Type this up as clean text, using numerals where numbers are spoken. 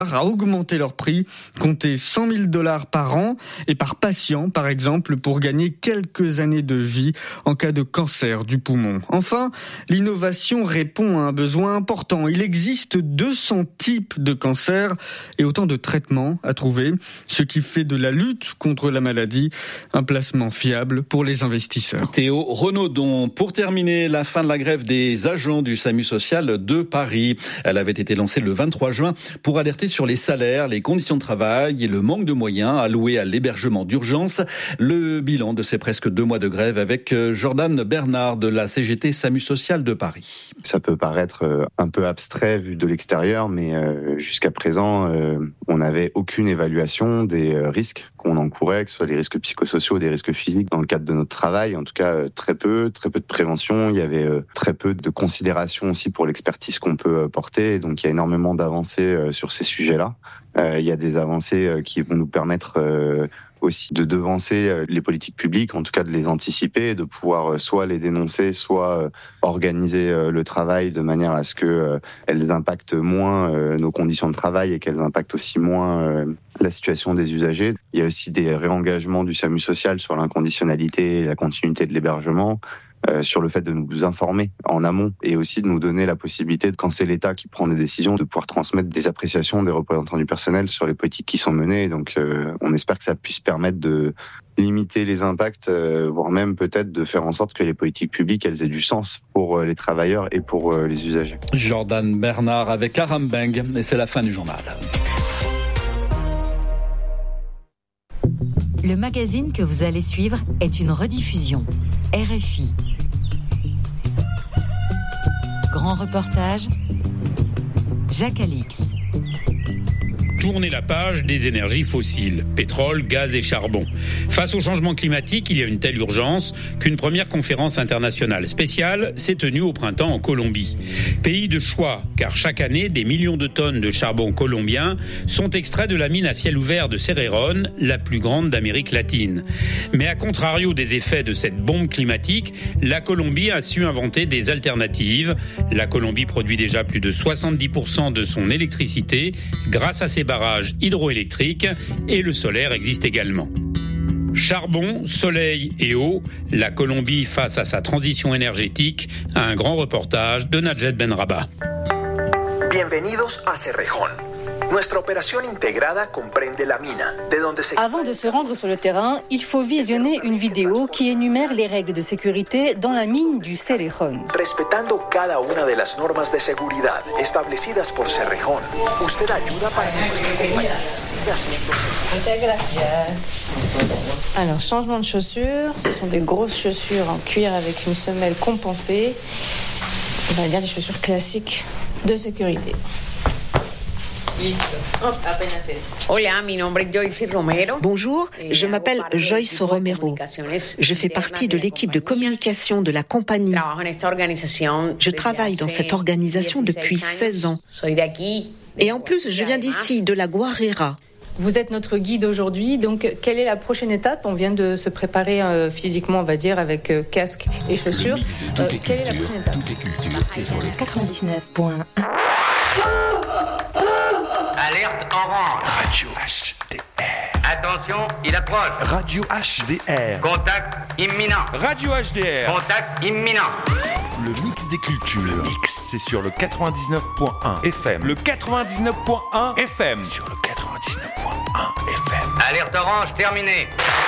à augmenter leur prix, compter $100 000 par an et par patient, par exemple, pour gagner quelques années de vie en cas de cancer du poumon. Enfin, l'innovation répond à un besoin important. Il existe 200 types de cancers et autant de traitements à trouver, ce qui fait de la lutte contre la maladie un placement fiable pour les investisseurs. Théo Renaudon, pour terminer, la fin de la grève des agents du SAMU social de Paris. Elle avait été lancée le 23 juin pour alerter sur les salaires, les conditions de travail et le manque de moyens alloués à l'hébergement d'urgence. Le bilan de ces presque 2 mois de grève avec Jordan Bernard de la CGT SAMU social de Paris. Ça peut paraître un peu abstrait vu de l'extérieur, mais jusqu'à présent, on n'avait aucune évaluation des risques qu'on encourait, que ce soit des risques psychosociaux, des risques physiques dans le cadre de notre travail. En tout cas, très peu de prévention. Il y avait très peu de considération aussi pour l'expertise qu'on peut porter. Donc, il y a énormément d'avancées sur ces sujets-là. Il y a des avancées qui vont nous permettre aussi de devancer les politiques publiques, en tout cas de les anticiper, de pouvoir soit les dénoncer, soit organiser le travail de manière à ce que elles impactent moins nos conditions de travail et qu'elles impactent aussi moins la situation des usagers. Il y a aussi des réengagements du SAMU social sur l'inconditionnalité et la continuité de l'hébergement. Sur le fait de nous informer en amont et aussi de nous donner la possibilité, quand c'est l'État qui prend des décisions, de pouvoir transmettre des appréciations des représentants du personnel sur les politiques qui sont menées. Donc on espère que ça puisse permettre de limiter les impacts, voire même peut-être de faire en sorte que les politiques publiques, elles aient du sens pour les travailleurs et pour les usagers. Jordan Bernard avec Aram Beng, et c'est la fin du journal. Le magazine que vous allez suivre est une rediffusion. RFI. Grand reportage, Jacques Alix. Tourner la page des énergies fossiles, pétrole, gaz et charbon. Face au changement climatique, il y a une telle urgence qu'une première conférence internationale spéciale s'est tenue au printemps en Colombie. Pays de choix, car chaque année, des millions de tonnes de charbon colombien sont extraits de la mine à ciel ouvert de Cerrejón, la plus grande d'Amérique latine. Mais à contrario des effets de cette bombe climatique, la Colombie a su inventer des alternatives. La Colombie produit déjà plus de 70% de son électricité grâce à ses barrages hydroélectriques, et le solaire existe également. Charbon, soleil et eau, la Colombie face à sa transition énergétique, un grand reportage de Nadjet Benraba. Bienvenidos a Cerrejón. Nuestra operación integrada comprende la mina, de donde se... Avant de se rendre sur le terrain, il faut visionner une vidéo qui énumère les règles de sécurité dans la mine du Cerrejón. Respetando cada una de las normas de seguridad establecidas por Cerrejón, usted ayuda para que nuestra compañía siga siendo segura. Muchas gracias. Alors, changement de chaussures. Ce sont des grosses chaussures en cuir avec une semelle compensée. On va dire des chaussures classiques de sécurité. Bonjour, je m'appelle Joyce Romero. Je fais partie de l'équipe de communication de la compagnie. Je travaille dans cette organisation depuis 16 ans. Et en plus, je viens d'ici, de la Guarrera. Vous êtes notre guide aujourd'hui, donc quelle est la prochaine étape ? On vient de se préparer physiquement, on va dire, avec casque et chaussures. Quelle est la prochaine étape ? Toutes les cultures, c'est sur le 99.1. Alerte orange. Radio HDR. Attention, il approche. Radio HDR. Contact imminent. Radio HDR. Contact imminent. Le mix des cultures. Le mix, c'est sur le 99.1 FM. Le 99.1 FM. Sur le 99.1 FM. Alerte orange terminée.